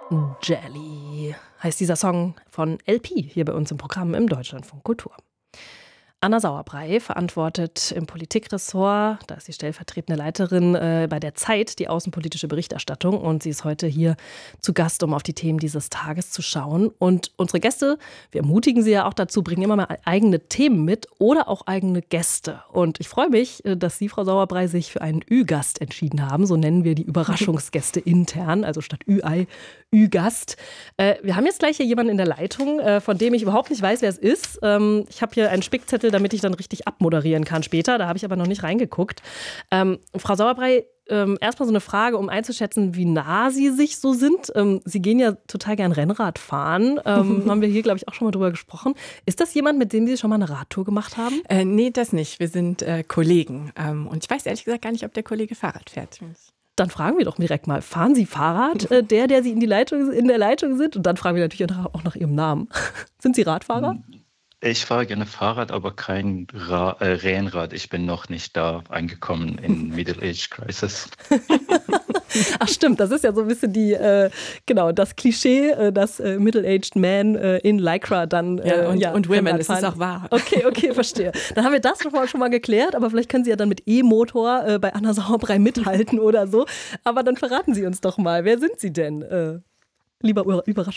Jelly heißt dieser Song von LP hier bei uns im Programm im Deutschlandfunk Kultur. Anna Sauerbrei verantwortet im Politikressort, da ist sie stellvertretende Leiterin bei der Zeit, die außenpolitische Berichterstattung. Und sie ist heute hier zu Gast, um auf die Themen dieses Tages zu schauen. Und unsere Gäste, wir ermutigen sie ja auch dazu, bringen immer mal eigene Themen mit oder auch eigene Gäste. Und ich freue mich, dass Sie, Frau Sauerbrei, sich für einen Ü-Gast entschieden haben. So nennen wir die Überraschungsgäste intern, also statt Ü-Ei, Ü-Gast. Wir haben jetzt gleich hier jemanden in der Leitung, von dem ich überhaupt nicht weiß, wer es ist. Ich habe hier einen Spickzettel, damit ich dann richtig abmoderieren kann später. Da habe ich aber noch nicht reingeguckt. Frau Sauerbrei, erstmal so eine Frage, um einzuschätzen, wie nah Sie sich so sind. Sie gehen ja total gern Rennrad fahren. Haben wir hier, glaube ich, auch schon mal drüber gesprochen. Ist das jemand, mit dem Sie schon mal eine Radtour gemacht haben? Nee, das nicht. Wir sind Kollegen. Und ich weiß ehrlich gesagt gar nicht, ob der Kollege Fahrrad fährt. Dann fragen wir doch direkt mal, fahren Sie Fahrrad, der Sie in der Leitung sind? Und dann fragen wir natürlich auch nach Ihrem Namen. Sind Sie Radfahrer? Ich fahre gerne Fahrrad, aber kein Rennrad. Ich bin noch nicht da angekommen in Middle-Age-Crisis. Ach stimmt, das ist ja so ein bisschen das Klischee, dass Middle-Aged Man in Lycra dann und Women, das ist auch wahr. Okay, verstehe. Dann haben wir das schon mal geklärt, aber vielleicht können Sie ja dann mit E-Motor bei Anna Sauerbrei mithalten oder so. Aber dann verraten Sie uns doch mal, wer sind Sie denn? Lieber Überraschungsgast.